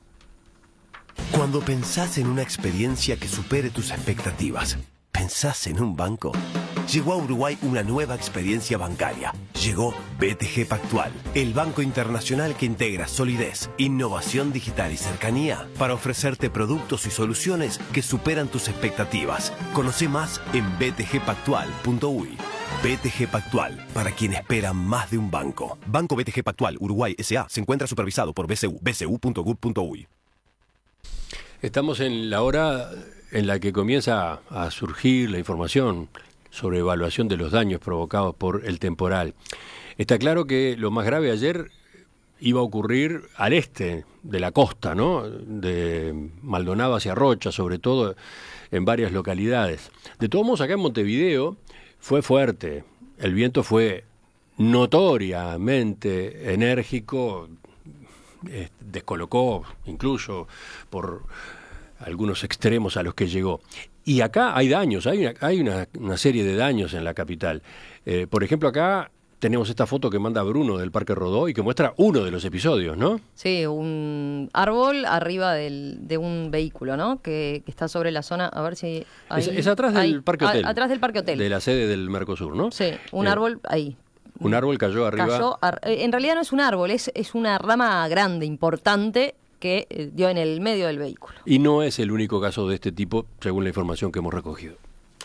Cuando pensás en una experiencia que supere tus expectativas, ¿pensás en un banco? Llegó a Uruguay una nueva experiencia bancaria. Llegó B T G Pactual, el banco internacional que integra solidez, innovación digital y cercanía para ofrecerte productos y soluciones que superan tus expectativas. Conoce más en b t g pactual punto u y. B T G Pactual, para quien espera más de un banco. Banco B T G Pactual Uruguay S A se encuentra supervisado por B C U, b c u punto gov punto u y. Estamos en la hora en la que comienza a surgir la información sobre evaluación de los daños provocados por el temporal. Está claro que lo más grave ayer iba a ocurrir al este de la costa, ¿no? De Maldonado hacia Rocha, sobre todo en varias localidades. De todos modos, acá en Montevideo fue fuerte. El viento fue notoriamente enérgico, eh, descolocó incluso por algunos extremos a los que llegó. Y acá hay daños, hay una, hay una, una serie de daños en la capital. Eh, por ejemplo, acá tenemos esta foto que manda Bruno del Parque Rodó y que muestra uno de los episodios, ¿no? Sí, un árbol arriba del, de un vehículo, ¿no? Que, que está sobre la zona, a ver si... Ahí, es, es atrás del ahí, Parque Hotel. A, atrás del Parque Hotel. De la sede del Mercosur, ¿no? Sí, un eh, árbol ahí. Un árbol cayó arriba. Cayó, en realidad no es un árbol, es, es una rama grande, importante, que dio en el medio del vehículo. Y no es el único caso de este tipo, según la información que hemos recogido.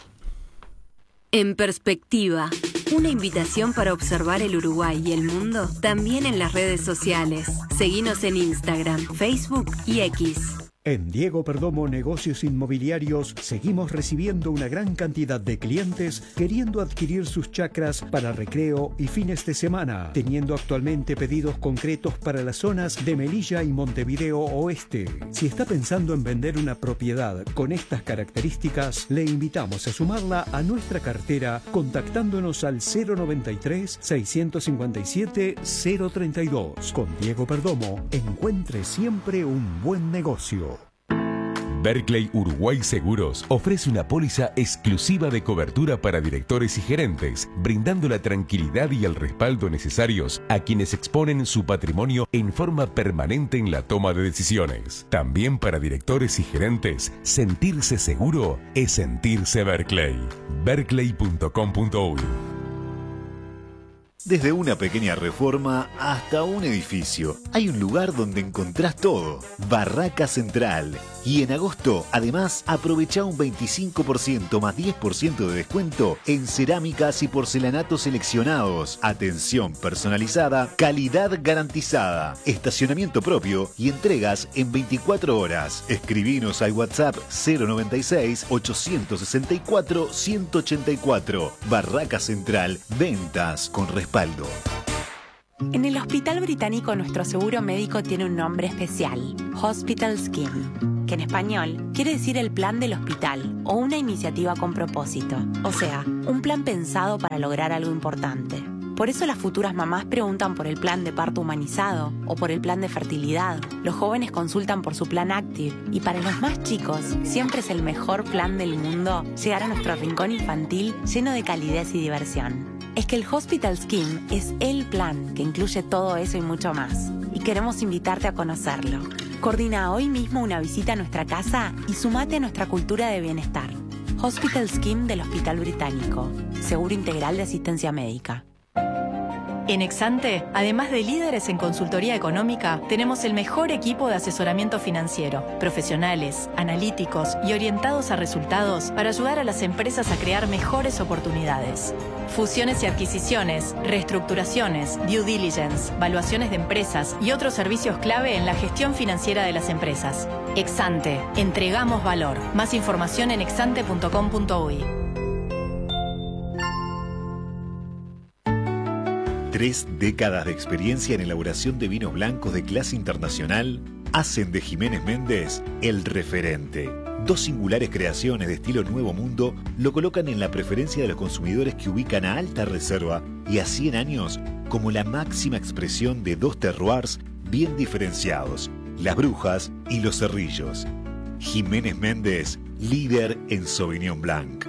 En perspectiva, una invitación para observar el Uruguay y el mundo también en las redes sociales. Seguinos en Instagram, Facebook y X. En Diego Perdomo Negocios Inmobiliarios seguimos recibiendo una gran cantidad de clientes queriendo adquirir sus chacras para recreo y fines de semana, teniendo actualmente pedidos concretos para las zonas de Melilla y Montevideo Oeste. Si está pensando en vender una propiedad con estas características, le invitamos a sumarla a nuestra cartera contactándonos al cero noventa y tres, seiscientos cincuenta y siete, cero treinta y dos. Con Diego Perdomo, encuentre siempre un buen negocio. Berkeley Uruguay Seguros ofrece una póliza exclusiva de cobertura para directores y gerentes, brindando la tranquilidad y el respaldo necesarios a quienes exponen su patrimonio en forma permanente en la toma de decisiones. También para directores y gerentes, sentirse seguro es sentirse Berkeley. berkeley punto com punto uy. Desde una pequeña reforma hasta un edificio, hay un lugar donde encontrás todo. Barraca Central. Y en agosto, además, aprovecha un veinticinco por ciento más diez por ciento de descuento en cerámicas y porcelanatos seleccionados. Atención personalizada, calidad garantizada, estacionamiento propio y entregas en veinticuatro horas. Escribinos al WhatsApp cero noventa y seis, ochocientos sesenta y cuatro, ciento ochenta y cuatro. Barraca Central, ventas con respaldo. En el Hospital Británico nuestro seguro médico tiene un nombre especial, Hospital Scheme, que en español quiere decir el plan del hospital o una iniciativa con propósito, o sea, un plan pensado para lograr algo importante. Por eso las futuras mamás preguntan por el plan de parto humanizado o por el plan de fertilidad. Los jóvenes consultan por su plan Active y para los más chicos siempre es el mejor plan del mundo llegar a nuestro rincón infantil lleno de calidez y diversión. Es que el Hospital Scheme es el plan que incluye todo eso y mucho más. Y queremos invitarte a conocerlo. Coordina hoy mismo una visita a nuestra casa y sumate a nuestra cultura de bienestar. Hospital Scheme del Hospital Británico. Seguro integral de asistencia médica. En Exante, además de líderes en consultoría económica, tenemos el mejor equipo de asesoramiento financiero, profesionales, analíticos y orientados a resultados para ayudar a las empresas a crear mejores oportunidades. Fusiones y adquisiciones, reestructuraciones, due diligence, valuaciones de empresas y otros servicios clave en la gestión financiera de las empresas. Exante, entregamos valor. Más información en exante punto com punto uy. Tres décadas de experiencia en elaboración de vinos blancos de clase internacional hacen de Jiménez Méndez el referente. Dos singulares creaciones de estilo Nuevo Mundo lo colocan en la preferencia de los consumidores que ubican a Alta Reserva y a cien años como la máxima expresión de dos terroirs bien diferenciados, Las Brujas y Los Cerrillos. Jiménez Méndez, líder en Sauvignon Blanc.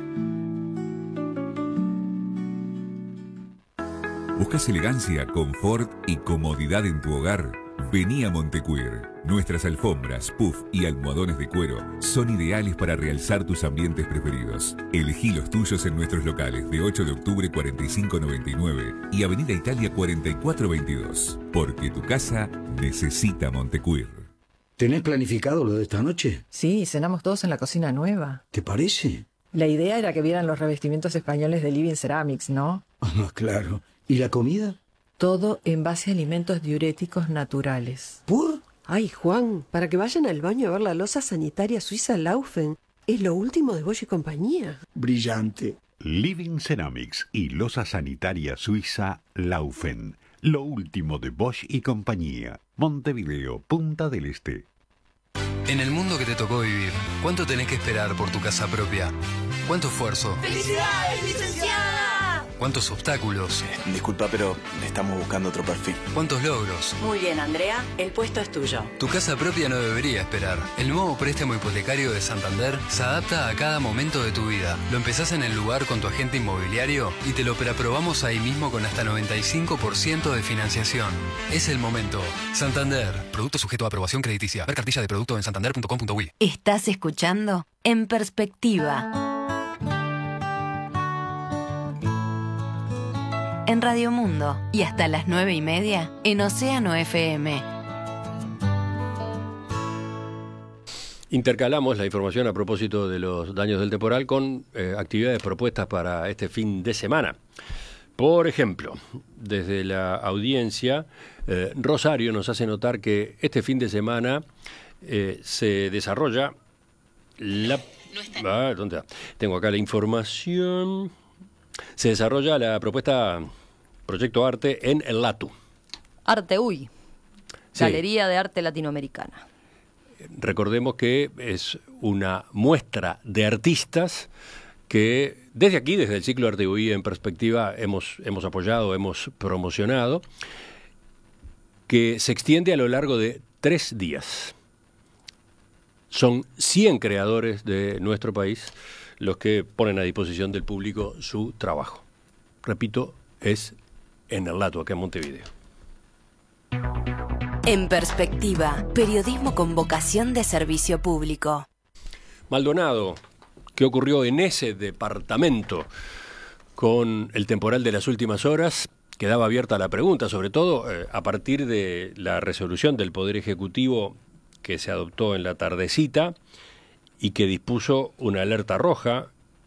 ¿Buscas elegancia, confort y comodidad en tu hogar? Vení a Montecuir. Nuestras alfombras, puff y almohadones de cuero son ideales para realzar tus ambientes preferidos. Elegí los tuyos en nuestros locales de ocho de octubre cuarenta y cinco noventa y nueve y Avenida Italia cuarenta y cuatro veintidós. Porque tu casa necesita Montecuir. ¿Tenés planificado lo de esta noche? Sí, cenamos todos en la cocina nueva. ¿Te parece? La idea era que vieran los revestimientos españoles de Living Ceramics, ¿no? Ah, claro. ¿Y la comida? Todo en base a alimentos diuréticos naturales. ¿Por? Ay, Juan, para que vayan al baño a ver la loza sanitaria suiza Laufen. Es lo último de Bosch y compañía. Brillante. Living Ceramics y loza sanitaria suiza Laufen. Lo último de Bosch y compañía. Montevideo, Punta del Este. En el mundo que te tocó vivir, ¿cuánto tenés que esperar por tu casa propia? ¿Cuánto esfuerzo? ¡Felicidades, licenciada! ¿Cuántos obstáculos? Disculpa, pero estamos buscando otro perfil. ¿Cuántos logros? Muy bien, Andrea, el puesto es tuyo. Tu casa propia no debería esperar. El nuevo préstamo hipotecario de Santander se adapta a cada momento de tu vida. Lo empezás en el lugar con tu agente inmobiliario y te lo preaprobamos ahí mismo con hasta noventa y cinco por ciento de financiación. Es el momento. Santander. Producto sujeto a aprobación crediticia. Ver cartilla de producto en santander punto com punto uy. Estás escuchando En Perspectiva. En Radio Mundo y hasta las nueve y media en Océano F M. Intercalamos la información a propósito de los daños del temporal con eh, actividades propuestas para este fin de semana. Por ejemplo, desde la audiencia, eh, Rosario nos hace notar que este fin de semana eh, se desarrolla la... Ah, ¿dónde está? Tengo acá la información. Se desarrolla la propuesta Proyecto Arte en el LATU. Arte U Y, Sí. Galería de Arte Latinoamericana. Recordemos que es una muestra de artistas que desde aquí, desde el ciclo Arte U Y en Perspectiva, hemos, hemos apoyado, hemos promocionado, que se extiende a lo largo de tres días. Son cien creadores de nuestro país los que ponen a disposición del público su trabajo. Repito, es en el LATU, acá en Montevideo. En Perspectiva, periodismo con vocación de servicio público. Maldonado, ¿qué ocurrió en ese departamento con el temporal de las últimas horas? Quedaba abierta la pregunta, sobre todo eh, a partir de la resolución del Poder Ejecutivo que se adoptó en la tardecita y que dispuso una alerta roja,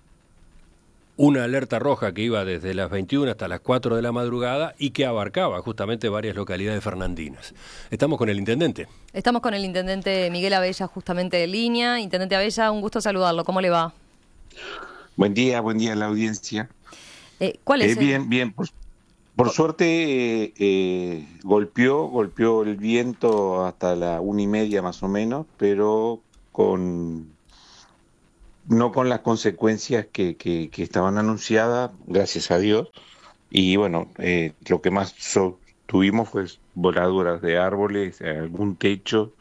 una alerta roja que iba desde las veintiuna hasta las cuatro de la madrugada y que abarcaba justamente varias localidades fernandinas. Estamos con el intendente. Estamos con el intendente Miguel Abella justamente en línea. Intendente Abella, un gusto saludarlo. ¿Cómo le va? Buen día, buen día a la audiencia. Eh, ¿Cuál es? Eh, bien, bien. Por, por suerte eh, eh, golpeó, golpeó el viento hasta la una y media más o menos, pero con no con las consecuencias que, que, que estaban anunciadas, gracias a Dios. Y bueno, eh, lo que más so, tuvimos fue voladuras de árboles, algún techo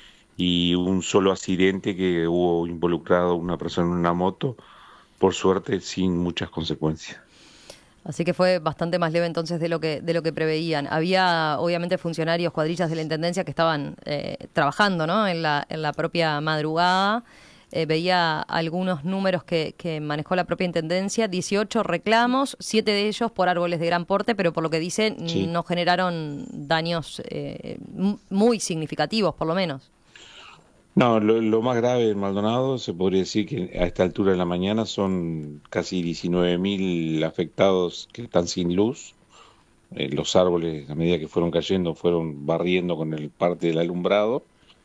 y un solo accidente que hubo involucrado una persona en una moto, por suerte sin muchas consecuencias. Así que fue bastante más leve entonces de lo que de lo que preveían. Había obviamente funcionarios, cuadrillas de la Intendencia que estaban eh, trabajando, ¿no? en la en la propia madrugada. Eh, veía algunos números que, que manejó la propia Intendencia, dieciocho reclamos, siete de ellos por árboles de gran porte, pero por lo que dicen sí. no generaron daños eh, muy significativos, por lo menos. No, lo, lo más grave en Maldonado, se podría decir que a esta altura de la mañana son casi diecinueve mil afectados que están sin luz. Eh, los árboles, a medida que fueron cayendo, fueron barriendo con el parte del alumbrado.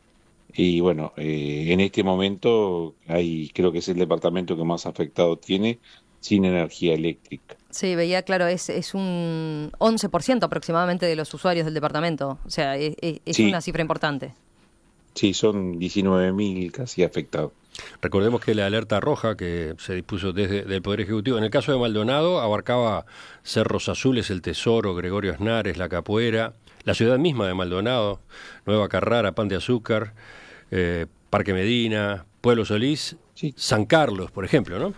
Y bueno, eh, en este momento hay, creo que es el departamento que más afectado tiene, sin energía eléctrica. Sí, veía, claro, es, es un once por ciento aproximadamente de los usuarios del departamento. O sea, es, es sí. una cifra importante. Sí, son diecinueve mil casi afectados. Recordemos que la alerta roja que se dispuso desde el Poder Ejecutivo, en el caso de Maldonado, abarcaba Cerros Azules, El Tesoro, Gregorio Snares, La Capuera, la ciudad misma de Maldonado, Nueva Carrara, Pan de Azúcar, eh, Parque Medina, Pueblo Solís, sí. San Carlos, por ejemplo, ¿no?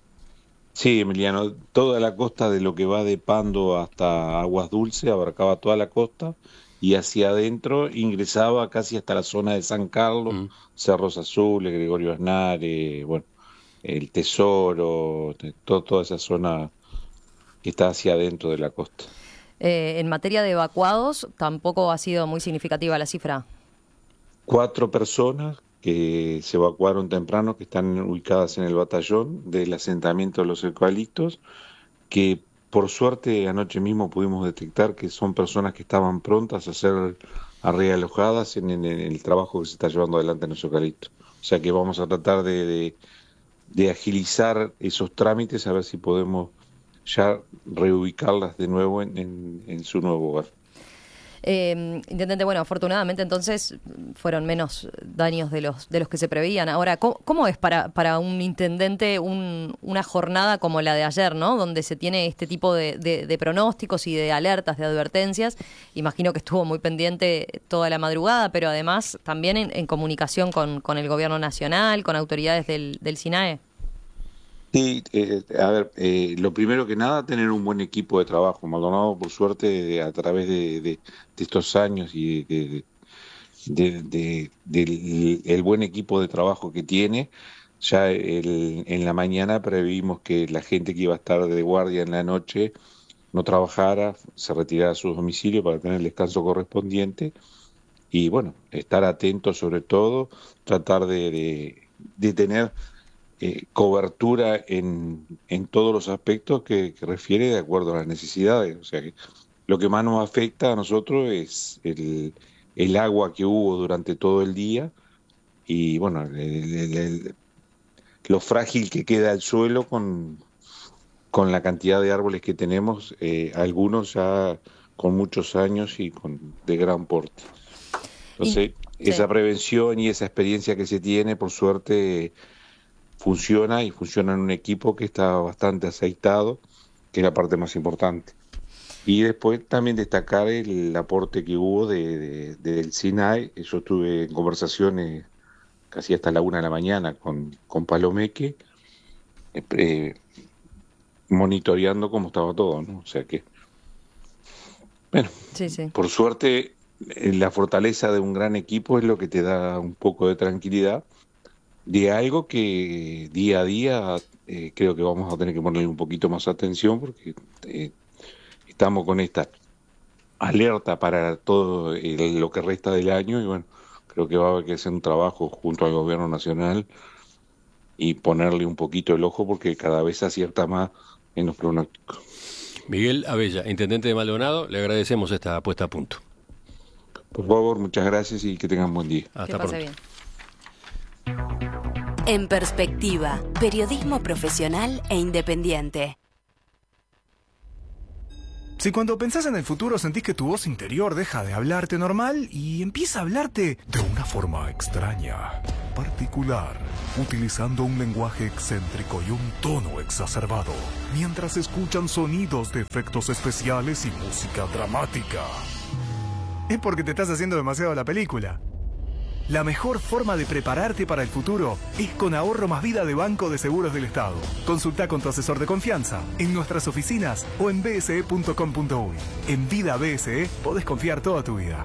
Sí, Emiliano, toda la costa de lo que va de Pando hasta Aguas Dulces, abarcaba toda la costa, y hacia adentro ingresaba casi hasta la zona de San Carlos, mm. Cerros Azules, Gregorio Snares, bueno, El Tesoro, todo, toda esa zona que está hacia adentro de la costa. Eh, en materia de evacuados, tampoco ha sido muy significativa la cifra. Cuatro personas que se evacuaron temprano, que están ubicadas en el batallón del asentamiento de los eucaliptos, que por suerte anoche mismo pudimos detectar que son personas que estaban prontas a ser a realojadas en, en, en el trabajo que se está llevando adelante en los eucaliptos. O sea que vamos a tratar de, de, de agilizar esos trámites, a ver si podemos ya reubicarlas de nuevo en, en, en su nuevo hogar. Eh, intendente, bueno, afortunadamente entonces fueron menos daños de los de los que se preveían. Ahora, ¿cómo, cómo es para, para un intendente un, una jornada como la de ayer, ¿no? Donde se tiene este tipo de, de, de pronósticos y de alertas, de advertencias? Imagino que estuvo muy pendiente toda la madrugada, pero además también en, en comunicación con, con el gobierno nacional, con autoridades del, del SINAE. Sí, eh, a ver, eh, lo primero que nada, tener un buen equipo de trabajo. Maldonado, por suerte, a través de, de, de estos años y de, de, de, de, del el buen equipo de trabajo que tiene, ya el, en la mañana previmos que la gente que iba a estar de guardia en la noche no trabajara, se retirara a su domicilio para tener el descanso correspondiente y, bueno, estar atentos sobre todo, tratar de, de, de tener... Eh, cobertura en, en todos los aspectos que, que refiere de acuerdo a las necesidades. O sea que lo que más nos afecta a nosotros es el, el agua que hubo durante todo el día, y bueno, el, el, el, lo frágil que queda el suelo con, con la cantidad de árboles que tenemos, eh, algunos ya con muchos años y con de gran porte. Entonces, y, esa sí. prevención y esa experiencia que se tiene, por suerte, funciona y funciona en un equipo que está bastante aceitado, que es la parte más importante. Y después también destacar el aporte que hubo de, de, de del SINAE. Yo estuve en conversaciones casi hasta la una de la mañana con, con Palomeque, eh, monitoreando cómo estaba todo, ¿no? O sea que, bueno, sí, sí. por suerte, la fortaleza de un gran equipo es lo que te da un poco de tranquilidad de algo que día a día eh, creo que vamos a tener que ponerle un poquito más atención, porque eh, estamos con esta alerta para todo el, lo que resta del año, y bueno, creo que va a haber que hacer un trabajo junto al gobierno nacional y ponerle un poquito el ojo, porque cada vez acierta más en los pronósticos. Miguel Abella, intendente de Maldonado, le agradecemos esta puesta a punto. Por favor, muchas gracias y que tengan buen día. Hasta pronto. Bien. En Perspectiva, periodismo profesional e independiente. Si cuando pensás en el futuro sentís que tu voz interior deja de hablarte normal y empieza a hablarte de una forma extraña, particular, utilizando un lenguaje excéntrico y un tono exacerbado, mientras escuchan sonidos de efectos especiales y música dramática, es porque te estás haciendo demasiado la película. La mejor forma de prepararte para el futuro es con Ahorro Más Vida de Banco de Seguros del Estado. Consulta con tu asesor de confianza en nuestras oficinas o en b s e punto com punto u y. En Vida B S E podés confiar toda tu vida.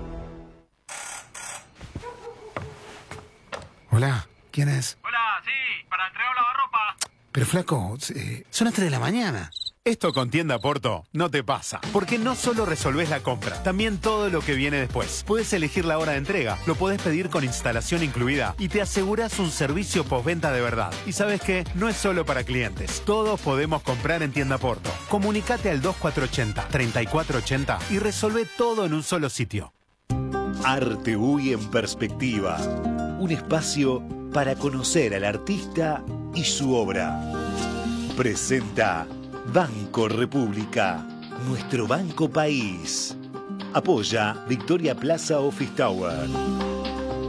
Hola, ¿quién es? Hola, sí, para entregar lavarropa. Pero flaco, eh, son las tres de la mañana. Esto con Tienda Porto no te pasa, porque no solo resolvés la compra, también todo lo que viene después. Puedes elegir la hora de entrega, lo podés pedir con instalación incluida y te aseguras un servicio postventa de verdad. Y ¿sabes qué? No es solo para clientes, todos podemos comprar en Tienda Porto. Comunicate al dos cuatro ocho cero, tres cuatro ocho cero y resolvé todo en un solo sitio. Arte U Y en Perspectiva, un espacio para conocer al artista y su obra. Presenta Banco República, nuestro banco país. Apoya Victoria Plaza Office Tower.